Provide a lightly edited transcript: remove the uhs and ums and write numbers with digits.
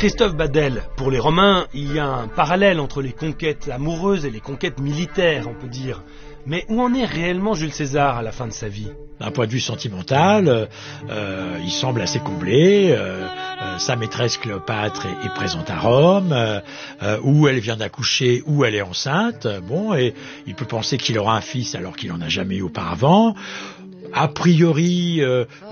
Christophe Badel, pour les Romains, il y a un parallèle entre les conquêtes amoureuses et les conquêtes militaires, on peut dire. Mais où en est réellement Jules César à la fin de sa vie ? D'un point de vue sentimental, il semble assez comblé. Sa maîtresse Cléopâtre est présente à Rome, où elle vient d'accoucher, où elle est enceinte. Bon, et il peut penser qu'il aura un fils alors qu'il n'en a jamais eu auparavant. A priori,